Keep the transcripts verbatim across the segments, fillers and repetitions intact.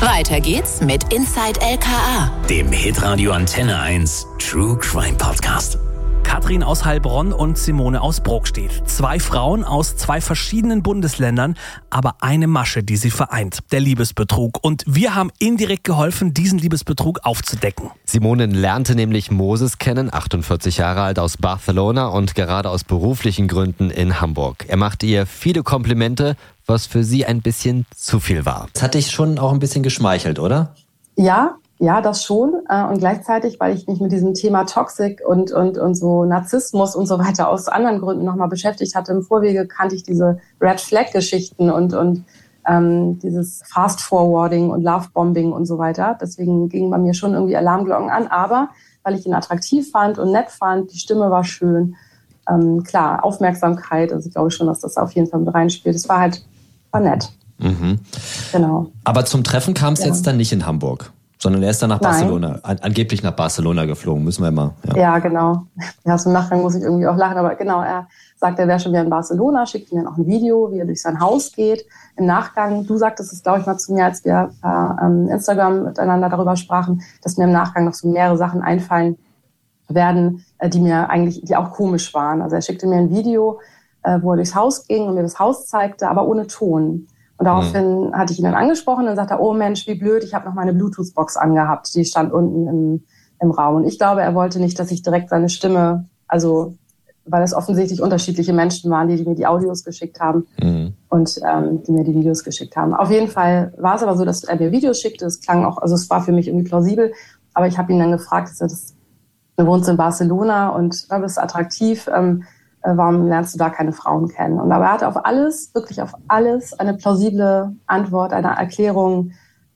Weiter geht's mit Inside L K A, dem Hitradio Antenne eins True Crime Podcast. Katrin aus Heilbronn und Simone aus Brokstedt. Zwei Frauen aus zwei verschiedenen Bundesländern, aber eine Masche, die sie vereint, der Liebesbetrug. Und wir haben indirekt geholfen, diesen Liebesbetrug aufzudecken. Simone lernte nämlich Moses kennen, achtundvierzig Jahre alt, aus Barcelona und gerade aus beruflichen Gründen in Hamburg. Er machte ihr viele Komplimente, was für sie ein bisschen zu viel war. Das hat dich schon auch ein bisschen geschmeichelt, oder? Ja, ja, das schon. Und gleichzeitig, weil ich mich mit diesem Thema Toxic und, und, und so Narzissmus und so weiter aus anderen Gründen nochmal beschäftigt hatte. Im Vorwege kannte ich diese Red-Flag-Geschichten und, und ähm, dieses Fast-Forwarding und Love-Bombing und so weiter. Deswegen gingen bei mir schon irgendwie Alarmglocken an. Aber weil ich ihn attraktiv fand und nett fand, die Stimme war schön. Ähm, klar, Aufmerksamkeit. Also ich glaube schon, dass das auf jeden Fall mit reinspielt. Es war halt, war nett. Mhm. Genau. Aber zum Treffen kam es ja. jetzt dann nicht in Hamburg, sondern er ist dann nach Barcelona, an, angeblich nach Barcelona geflogen, müssen wir immer. Ja, ja genau. Ja, zum Nachgang muss ich irgendwie auch lachen, aber genau, er sagt, er wäre schon wieder in Barcelona, schickt mir noch ein Video, wie er durch sein Haus geht. Im Nachgang, du sagtest es, glaube ich, mal zu mir, als wir per ähm, Instagram miteinander darüber sprachen, dass mir im Nachgang noch so mehrere Sachen einfallen werden, äh, die mir eigentlich, die auch komisch waren. Also er schickte mir ein Video, äh, wo er durchs Haus ging und mir das Haus zeigte, aber ohne Ton. Und daraufhin mhm. hatte ich ihn dann angesprochen und sagte, oh Mensch, wie blöd, ich habe noch meine Bluetooth-Box angehabt. Die stand unten im, im Raum. Und ich glaube, er wollte nicht, dass ich direkt seine Stimme, also weil es offensichtlich unterschiedliche Menschen waren, die, die mir die Audios geschickt haben mhm. und ähm, die mir die Videos geschickt haben. Auf jeden Fall war es aber so, dass er mir Videos schickte. Es klang auch, also es war für mich irgendwie plausibel. Aber ich habe ihn dann gefragt, dass er das, du wohnst in Barcelona und du bist attraktiv, ähm, warum lernst du da keine Frauen kennen? Und aber er hatte auf alles, wirklich auf alles, eine plausible Antwort, eine Erklärung,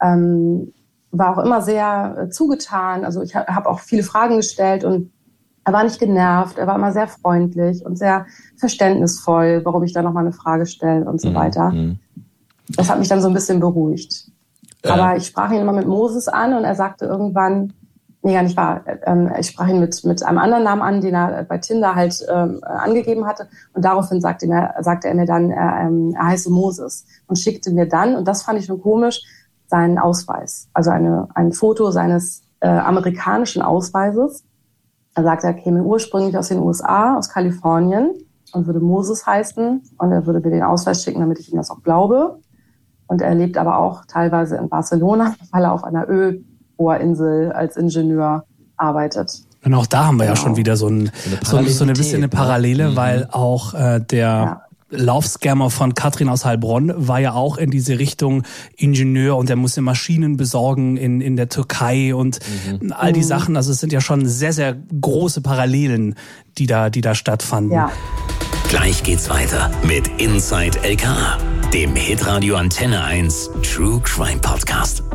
ähm, war auch immer sehr äh, zugetan. Also ich habe hab auch viele Fragen gestellt und er war nicht genervt, er war immer sehr freundlich und sehr verständnisvoll, warum ich da nochmal eine Frage stelle und so weiter. Mhm. Das hat mich dann so ein bisschen beruhigt. Äh. Aber ich sprach ihn immer mit Moses an und er sagte irgendwann, nee, gar nicht wahr. Ähm, ich sprach ihn mit, mit einem anderen Namen an, den er bei Tinder halt ähm, angegeben hatte. Und daraufhin sagte, mir, sagte er mir dann, er, ähm, er heiße Moses. Und schickte mir dann, und das fand ich schon komisch, seinen Ausweis. Also eine, ein Foto seines äh, amerikanischen Ausweises. Er sagte, er käme ursprünglich aus den U S A, aus Kalifornien und würde Moses heißen. Und er würde mir den Ausweis schicken, damit ich ihm das auch glaube. Und er lebt aber auch teilweise in Barcelona, weil er auf einer Öl Insel als Ingenieur arbeitet. Und auch da haben wir genau. ja schon wieder so, ein, so, so, so eine bisschen eine Parallele, ne? weil auch äh, der ja. Laufscammer von Katrin aus Heilbronn war ja auch in diese Richtung Ingenieur und er musste Maschinen besorgen in, in der Türkei und mhm. all die Sachen. Also es sind ja schon sehr, sehr große Parallelen, die da, die da stattfanden. Ja. Gleich geht's weiter mit Inside L K A, dem Hitradio Antenne eins True Crime Podcast.